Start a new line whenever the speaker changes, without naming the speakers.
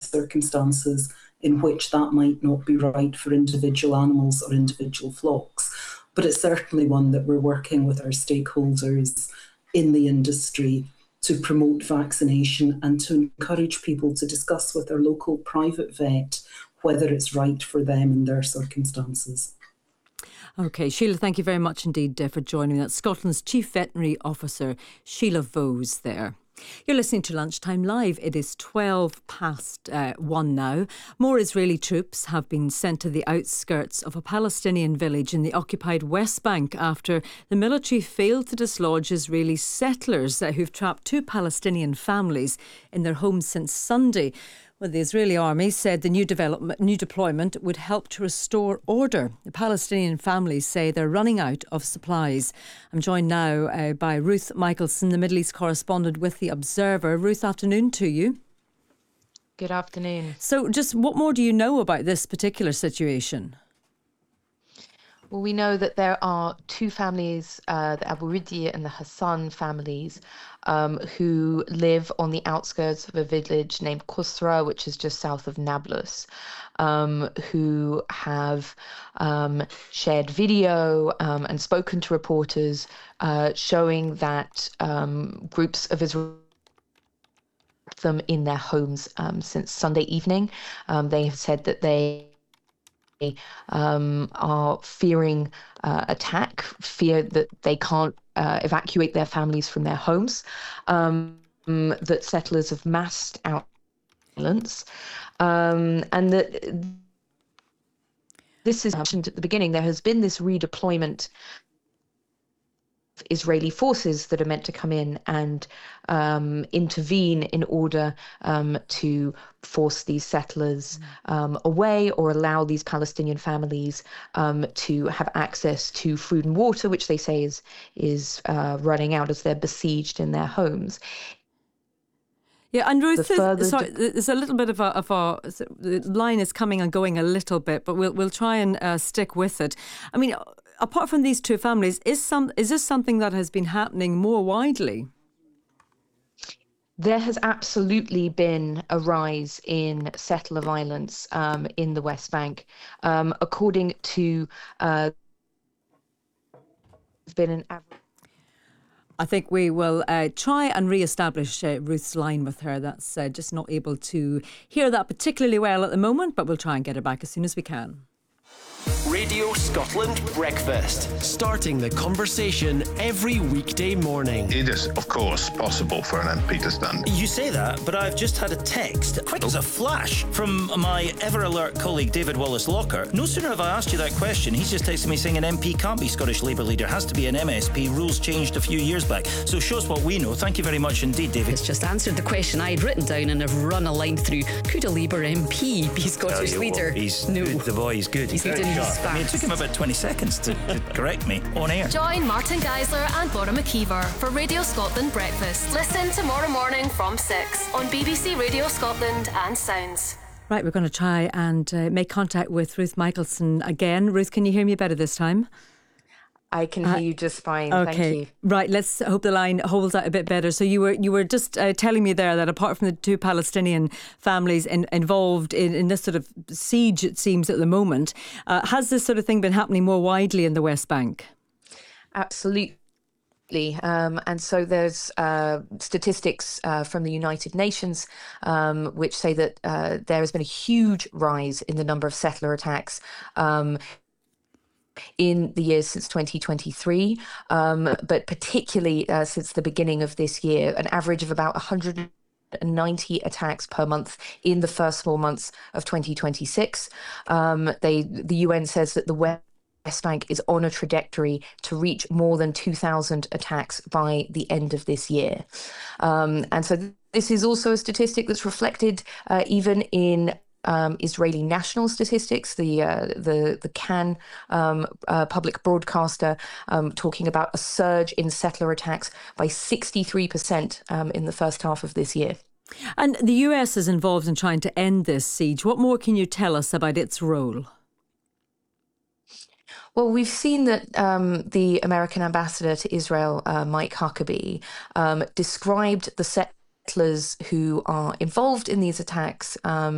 circumstances in which that might not be right for individual animals or individual flocks. But it's certainly one that we're working with our stakeholders in the industry to promote vaccination and to encourage people to discuss with their local private vet whether it's right for them in their circumstances.
OK, Sheila, thank you very much indeed for joining me. That's Scotland's Chief Veterinary Officer, Sheila Vose there. You're listening to Lunchtime Live. It is 1:12 now. More Israeli troops have been sent to the outskirts of a Palestinian village in the occupied West Bank after the military failed to dislodge Israeli settlers who've trapped 2 Palestinian families in their homes since Sunday. Well, the Israeli army said the new deployment would help to restore order. The Palestinian families say they're running out of supplies. I'm joined now by Ruth Michelson, the Middle East correspondent with The Observer. Ruth, afternoon to you.
Good afternoon.
So just what more do you know about this particular situation?
Well, we know that there are 2 families, the Abu Ridi and the Hassan families, who live on the outskirts of a village named Qusra, which is just south of Nablus, who have shared video and spoken to reporters showing that groups of Israel them in their homes since Sunday evening. They have said that they are fearing attack, fear that they can't evacuate their families from their homes, that settlers have massed out violence, and that this is mentioned at the beginning. There has been this redeployment Israeli forces that are meant to come in and intervene in order to force these settlers away or allow these Palestinian families to have access to food and water, which they say is running out as they're besieged in their homes.
Yeah, and Ruth, there's a little bit of a the line is coming and going a little bit, but we'll try and stick with it. I mean, apart from these 2 families, is this something that has been happening more widely?
There has absolutely been a rise in settler violence in the West Bank. According to been an average.
I think we will try and re-establish Ruth's line with her. That's just not able to hear that particularly well at the moment, but we'll try and get her back as soon as we can.
Radio Scotland Breakfast. Starting the conversation every weekday morning.
It is, of course, possible for an MP to stand.
You say that, but I've just had a text, quick as a flash, from my ever-alert colleague David Wallace-Locker. No sooner have I asked you that question, he's just texted me saying an MP can't be Scottish Labour leader, has to be an MSP. Rules changed a few years back. So shows what we know. Thank you very much indeed, David.
It's just answered the question I had written down and have run a line through. Could a Labour MP be Scottish leader?
He's good. The boy is good.
He's leading his
I mean, it took him about 20 seconds to correct me on air.
Join Martin Geisler and Bora McKeever for Radio Scotland Breakfast. Listen tomorrow morning from 6 on BBC Radio Scotland and Sounds.
Right, we're going to try and make contact with Ruth Michelson again. Ruth, can you hear me better this time?
I can hear you just fine.
Okay.
Thank you.
Right, let's hope the line holds out a bit better. So you were just telling me there that apart from the 2 Palestinian families involved in this sort of siege, it seems, at the moment, has this sort of thing been happening more widely in the West Bank?
Absolutely. And so there's statistics from the United Nations which say that there has been a huge rise in the number of settler attacks in the years since 2023, but particularly since the beginning of this year, an average of about 190 attacks per month in the first 4 months of 2026. The UN says that the West Bank is on a trajectory to reach more than 2,000 attacks by the end of this year. And so this is also a statistic that's reflected even in Israeli national statistics, the Kan public broadcaster talking about a surge in settler attacks by 63% in the first half of this year.
And the US is involved in trying to end this siege. What more can you tell us about its role?
Well, we've seen that the American ambassador to Israel, Mike Huckabee, described the settlers who are involved in these attacks